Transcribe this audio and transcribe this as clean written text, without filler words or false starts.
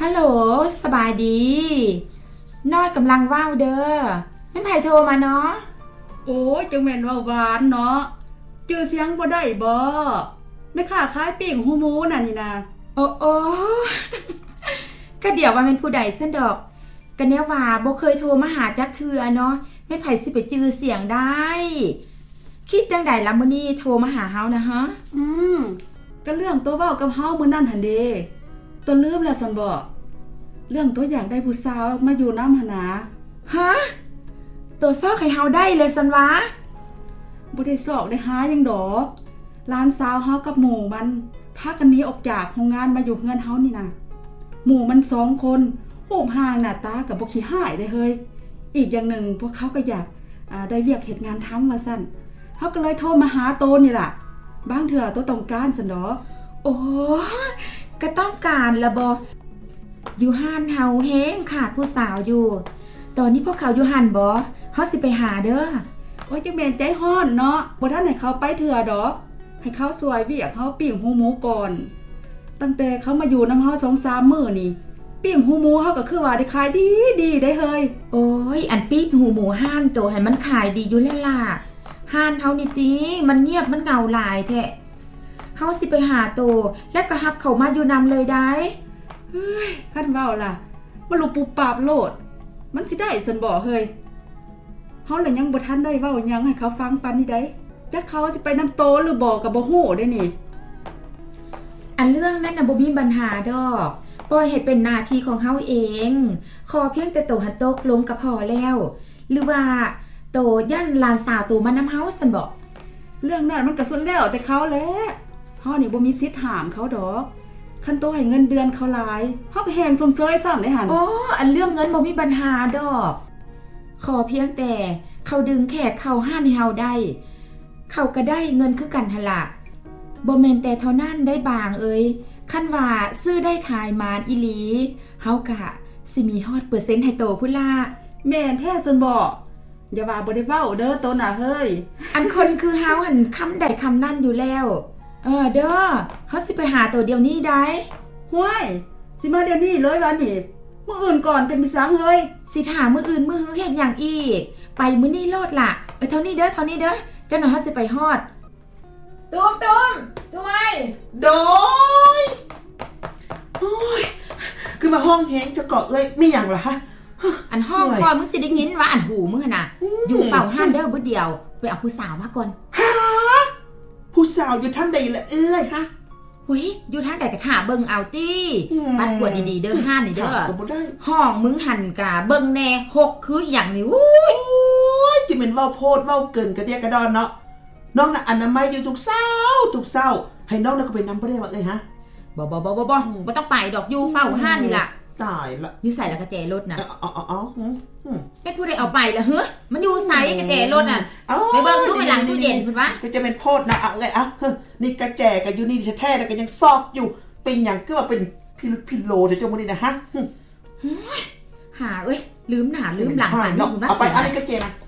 ฮัลโหลสบายดีน้อยกำลังว่าวเด้อมันไผโทรมาเนาะโอ้ยจังแม่นว่าหวานเนาะจื้อเสียงบ่ได้บ่แม่ค้าขายปิ้งหูหมูน่ะนี่นะโอ้โอ้ก็เดี๋ยวว่าเป็นผู้ใดซั่นดอกก็แนวว่าบ่เคยโทรมาหาจักเทื่อเนาะแม่ไผสิไปจื้อเสียงได้คิดจังได๋ล่ะมื้อนี้โทรมาหาเฮานะฮะก็เรื่องตัวเว้ากับเฮามื้อนั้นหั่นเด้ตัวลืมแล้วซั่นบ่เรื่องตัวอยากได้ผู้สาวมาอยู่นำหั่นนะฮะตัวซอกให้เฮาได้เลยซั่นวะบ่ได้ซอกได้หาหยังดอกหลานสาวเฮากับหมู่มันพากันหนีออกจากโรงงานมาอยู่เฮือนเฮานี่นะหมู่มัน2คนรูปร่างหน้าตาก็บ่ขี้หายได้เฮ้ยอีกอย่างหนึ่งพวกเขาก็อยากได้เวียกเฮ็ดงานทำว่าซั่นเฮาก็เลยโทรมาหาโตนี่ล่ะบางเทื่อตัวต้องการซั่นดอกโอ้ก็ต้องการละบ่อยู่ห้านเฮาแฮงขาดผู้สาวอยู่ตอนนี้พวกเขาอยู่หันบ่เฮาสิไปหาเด้อโอ้ยจังแม่นใจฮ้อนเนาะบ่ทันให้เขาไปเทื่อดอกให้เขาสวยเวียกเฮาปิ้งหูหมูก่อนตั้งแต่เขามาอยู่นำเฮา 2-3 มื้อนี่ปิ้งหูหมูเฮาก็คือว่าได้ขายดีได้เฮ้ยโอ้ยอันปิ้งหูหมูห้านโตให้มันขายดีอยู่แล้วล่ะห้านเฮานี่ติมันเงียบมันเหงาหลายแท้เฮาสิไปหาโตแล้วก็รับเขามาอยู่นำเลยได้เฮ้ยคันเว้าล่ะบ่รู้ปุบปาบโลดมันสิได้ซั่นบ่เฮ้ยเฮาล่ะยังบ่ทันได้เว้าหยังให้เขาฟังปานนี้ได้จักเขาสิไปนำโตหรือบ่ก็บ่ฮู้เด้นี่อันเรื่องนั้นน่ะบ่มีปัญหาดอกปล่อยให้เป็นหน้าที่ของเฮาเองขอเพียงแต่โตหันตกลงก็พอแล้วหรือว่าโตย่านหลานสาวโตมานำเฮาซั่นบ่เรื่องนั้นมันก็สุดแล้วแต่เขาแหละเฮานี่บ่มีสิทธิ์ห้ามเขาดอกคันโตให้เงินเดือนเขาหลายเฮาก็แฮงสมเสยซ้ำได้หั่นอ๋ออันเรื่องเงินบ่มีปัญหาดอกขอเพียงแต่เขาดึงแขกเข้าห้านให้เฮาได้เขาก็ได้เงินคือกันหั่นล่ะบ่แม่นแต่เท่านั้นได้บางเอ้ยคันว่าซื้อได้ขายมานอีหลีเฮาก็สิมีฮอดเปอร์เซ็นต์ให้โตพุ่นล่ะแม่นแท้ซั่นบ่อย่าว่าบ่ได้เว้าเด้อโตน่ะเฮ้ยอันคนคือเฮาหั่นคำใดคำนั้นอยู่แล้วเด้อเฮาสิไปหาตัวเดียวนี้ได้ห้วยสิมาเดี๋ยวนี้เลยวันนี้มื้ออื่นก่อนจังมีสังเฮ้ยสิถามมื้ออื่นมื้อฮื้อเฮ็ดหยังอีกไปมื้อนี้โลดล่ะเท่านี้เด้อเท่านี้เด้อจังหน่อยเฮาสิไปฮอดตุ้มทำไมโดยโอ้ยคือมาห้องแฮงจะเกาะเอ้ยมีหยังล่ะฮะอันห้องคอมึงสิได้ยินว่าอันหูมึงน่ะอยู่เฝ้าห้านเด้อบ่เดียวไปเอาผู้สาวมาก่อนฮะผู้สาวอยู่ทางใดล่ะเอ้ยฮะหุ้ยอยู่ทางใดก็ท่าเบิ่งเอาติบัดกวดดีๆเด้อห้านนี่เด้อห้องมึงหั่นกะเบิ่งแน่หกคือหยังนี่อุ้ยจิแม่นเว้าโพดเว้าเกินกระเดียกระดอนเนาะน้องน่ะอนามัยอยู่ทุกเช้าให้น้องน่ะก็ไปนำบ่ได้ว่าเอ้ยฮะบ่ต้องไปดอกอยู่เฝ้าห้านนี่ล่ะตายละอยู่ใส่แล้วกระแจรถน่ะเป็นผู้ใดเอาไปล่ะเฮ้ยมันอยู่ใส่กระแจรถน่ะไปเบิ่งดูไปหลังตู้เย็นพุ่นวะก็จะเป็นโพดนะเอาเลยนี่กระแจก็อยู่นี่แท้ๆแล้วก็ยังซอกอยู่เป็นหยังคือว่าเป็นพิโลเจ้ามื้อนี้นะฮะหาเอ้ยลืมหน้าลืมหลังเอาไปอันนี้กระแจนะ